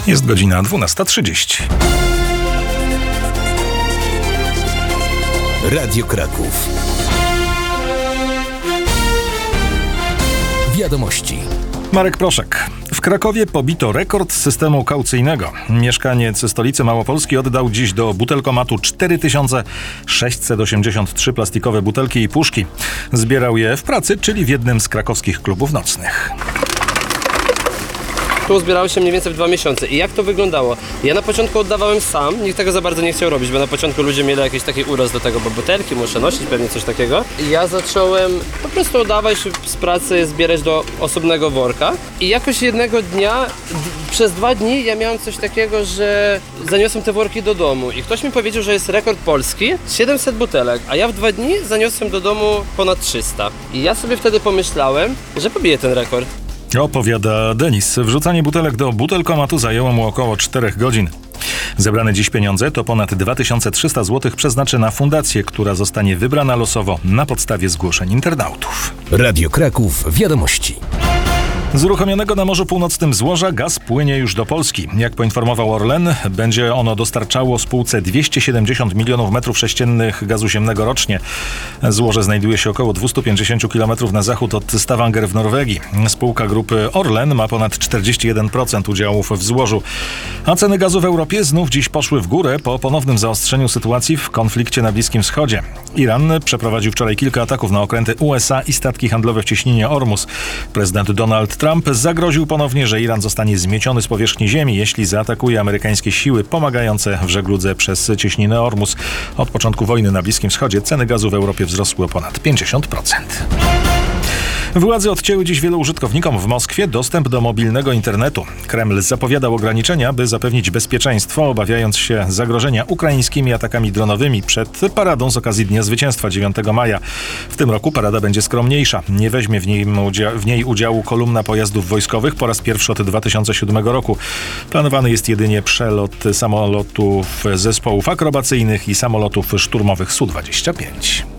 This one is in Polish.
Jest godzina 12:30. Radio Kraków. Wiadomości. Marek Proszek. W Krakowie pobito rekord systemu kaucyjnego. Mieszkaniec stolicy Małopolski oddał dziś do butelkomatu 4683 plastikowe butelki i puszki. Zbierał je w pracy, czyli w jednym z krakowskich klubów nocnych. Tu zbierało się mniej więcej w 2 miesiące. I jak to wyglądało? Ja na początku oddawałem sam, nikt tego za bardzo nie chciał robić, bo na początku ludzie mieli jakiś taki uraz do tego, bo butelki muszę nosić, pewnie coś takiego. I ja zacząłem po prostu oddawać z pracy, zbierać do osobnego worka. I jakoś jednego dnia, przez 2 dni ja miałem coś takiego, że zaniosłem te worki do domu. I ktoś mi powiedział, że jest rekord polski, 700 butelek, a ja w 2 dni zaniosłem do domu ponad 300. I ja sobie wtedy pomyślałem, że pobiję ten rekord. Opowiada Denis. Wrzucanie butelek do butelkomatu zajęło mu około 4 godzin. Zebrane dziś pieniądze to ponad 2300 zł przeznaczy na fundację, która zostanie wybrana losowo na podstawie zgłoszeń internautów. Radio Kraków. Wiadomości. Z uruchomionego na Morzu Północnym złoża gaz płynie już do Polski. Jak poinformował Orlen, będzie ono dostarczało spółce 270 milionów metrów sześciennych gazu ziemnego rocznie. Złoże znajduje się około 250 km na zachód od Stavanger w Norwegii. Spółka grupy Orlen ma ponad 41% udziałów w złożu. A ceny gazu w Europie znów dziś poszły w górę po ponownym zaostrzeniu sytuacji w konflikcie na Bliskim Wschodzie. Iran przeprowadził wczoraj kilka ataków na okręty USA i statki handlowe w cieśninie Ormus. Prezydent Donald Trump zagroził ponownie, że Iran zostanie zmieciony z powierzchni ziemi, jeśli zaatakuje amerykańskie siły pomagające w żegludze przez cieśninę Ormus. Od początku wojny na Bliskim Wschodzie ceny gazu w Europie wzrosły o ponad 50%. Władze odcięły dziś wielu użytkownikom w Moskwie dostęp do mobilnego internetu. Kreml zapowiadał ograniczenia, by zapewnić bezpieczeństwo, obawiając się zagrożenia ukraińskimi atakami dronowymi przed paradą z okazji Dnia Zwycięstwa 9 maja. W tym roku parada będzie skromniejsza. Nie weźmie w niej udziału kolumna pojazdów wojskowych po raz pierwszy od 2007 roku. Planowany jest jedynie przelot samolotów zespołów akrobacyjnych i samolotów szturmowych Su-25.